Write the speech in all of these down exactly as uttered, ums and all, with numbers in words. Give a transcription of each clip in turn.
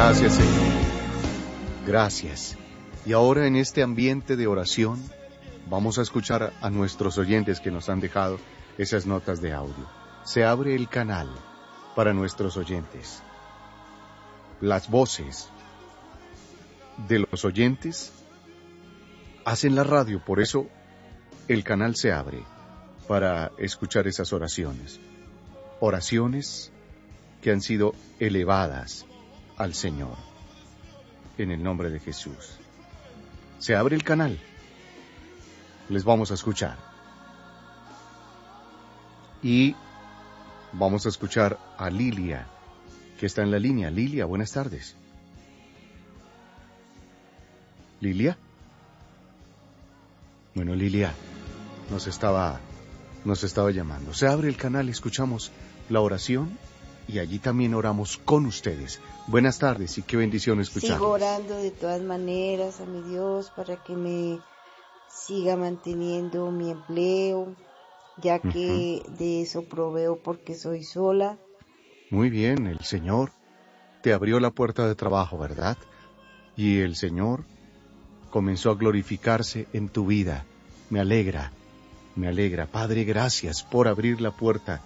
Gracias, Señor. Gracias. Y ahora en este ambiente de oración, vamos a escuchar a nuestros oyentes que nos han dejado esas notas de audio. Se abre el canal para nuestros oyentes. Las voces de los oyentes hacen la radio, por eso el canal se abre para escuchar esas oraciones. Oraciones que han sido elevadas al Señor. En el nombre de Jesús. Se abre el canal. Les vamos a escuchar. Y vamos a escuchar a Lilia, que está en la línea. Lilia, buenas tardes. ¿Lilia? Bueno, Lilia nos estaba, nos estaba llamando. Se abre el canal, escuchamos la oración y allí también oramos con ustedes. Buenas tardes y qué bendición escucharles. Sigo orando de todas maneras a mi Dios para que me siga manteniendo mi empleo, ya que uh-huh. de eso proveo porque soy sola. Muy bien, el Señor te abrió la puerta de trabajo, ¿verdad? Y el Señor comenzó a glorificarse en tu vida. Me alegra, me alegra. Padre, gracias por abrir la puerta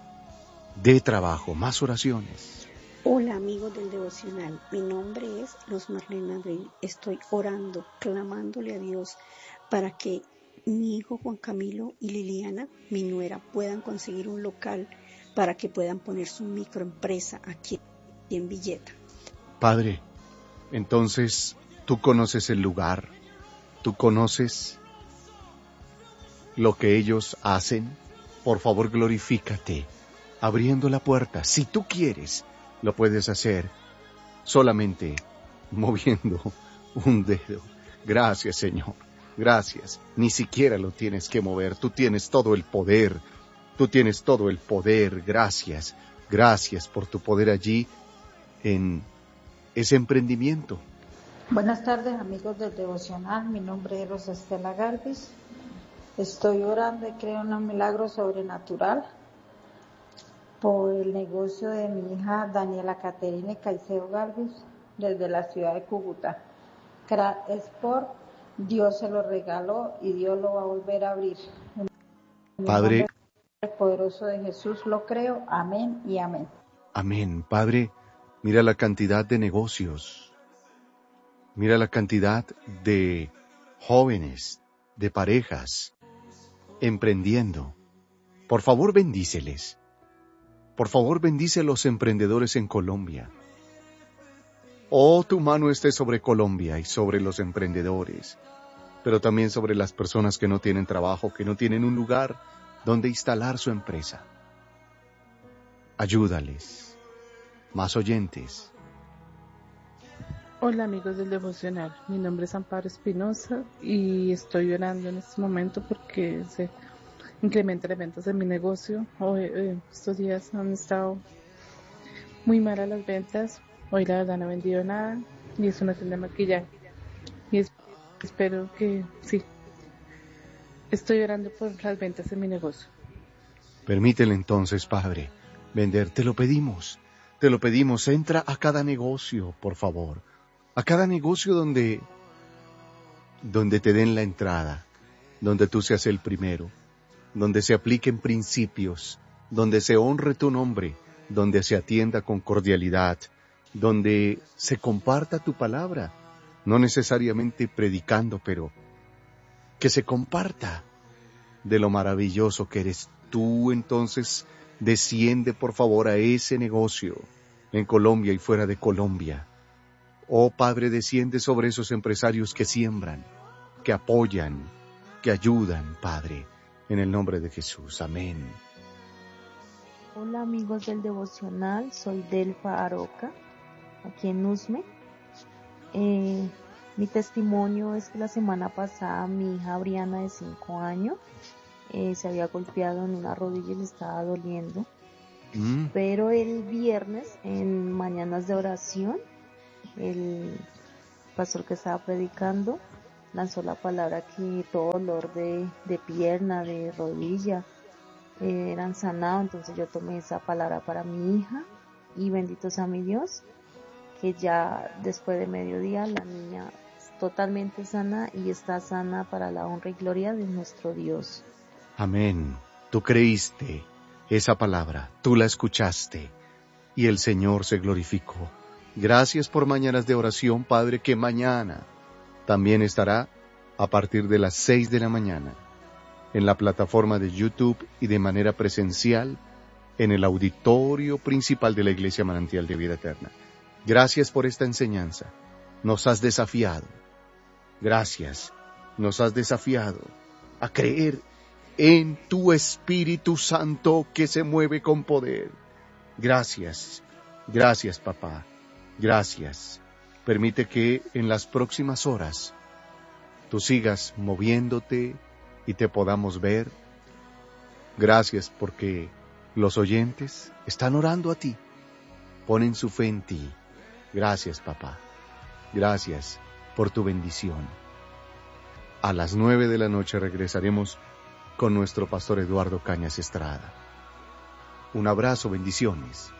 de trabajo. Más oraciones. Hola amigos del devocional, mi nombre es Luz Marlene Abril. Estoy orando, clamándole a Dios para que mi hijo Juan Camilo y Liliana, mi nuera, puedan conseguir un local para que puedan poner su microempresa aquí en Villeta. Padre, entonces tú conoces el lugar, tú conoces lo que ellos hacen. Por favor, glorifícate abriendo la puerta. Si tú quieres, lo puedes hacer solamente moviendo un dedo. Gracias, Señor. Gracias. Ni siquiera lo tienes que mover. Tú tienes todo el poder. Tú tienes todo el poder. Gracias. Gracias por tu poder allí en ese emprendimiento. Buenas tardes, amigos del devocional. Mi nombre es Rosa Estela Galvis. Estoy orando y creo en un milagro sobrenatural por el negocio de mi hija Daniela Caterine Caicedo Galvis desde la ciudad de Cúcuta. Crack Sport, Dios se lo regaló y Dios lo va a volver a abrir. En Padre, el nombre poderoso de Jesús lo creo. Amén y amén. Amén. Padre, mira la cantidad de negocios, mira la cantidad de jóvenes, de parejas, emprendiendo. Por favor, bendíceles. Por favor, bendice a los emprendedores en Colombia. Oh, tu mano esté sobre Colombia y sobre los emprendedores, pero también sobre las personas que no tienen trabajo, que no tienen un lugar donde instalar su empresa. Ayúdales. Más oyentes. Hola amigos del devocional, mi nombre es Amparo Espinosa y estoy orando en este momento porque se incrementa las ventas en mi negocio. Hoy, eh, estos días han estado muy malas las ventas, hoy la verdad no he vendido nada y es una tienda de maquillaje y es, espero que sí, estoy orando por las ventas en mi negocio. Permítele entonces, Padre, vender, te lo pedimos, te lo pedimos, entra a cada negocio, por favor, a cada negocio donde, donde te den la entrada, donde tú seas el primero, donde se apliquen principios, donde se honre tu nombre, donde se atienda con cordialidad, donde se comparta tu palabra, no necesariamente predicando, pero que se comparta de lo maravilloso que eres tú. Entonces, desciende por favor a ese negocio en Colombia y fuera de Colombia. Oh Padre, desciende sobre esos empresarios que siembran, que apoyan, que ayudan, Padre, en el nombre de Jesús. Amén. Hola amigos del devocional, soy Delfa Aroca, aquí en Usme. Eh, mi testimonio es que la semana pasada mi hija Briana de cinco años eh, se había golpeado en una rodilla y le estaba doliendo. Mm. Pero el viernes, en mañanas de oración, el pastor que estaba predicando lanzó la palabra que todo dolor de, de pierna, de rodilla, eh, eran sanados. Entonces yo tomé esa palabra para mi hija y bendito sea mi Dios, que ya después de mediodía la niña es totalmente sana y está sana para la honra y gloria de nuestro Dios. Amén. Tú creíste esa palabra, tú la escuchaste y el Señor se glorificó. Gracias por mañanas de oración, Padre, que mañana también estará a partir de las seis de la mañana en la plataforma de YouTube y de manera presencial en el auditorio principal de la Iglesia Manantial de Vida Eterna. Gracias por esta enseñanza. Nos has desafiado. Gracias. Nos has desafiado a creer en tu Espíritu Santo que se mueve con poder. Gracias. Gracias, papá. Gracias. Permite que en las próximas horas tú sigas moviéndote y te podamos ver. Gracias porque los oyentes están orando a ti. Ponen su fe en ti. Gracias, papá. Gracias por tu bendición. A las nueve de la noche regresaremos con nuestro pastor Eduardo Cañas Estrada. Un abrazo, bendiciones.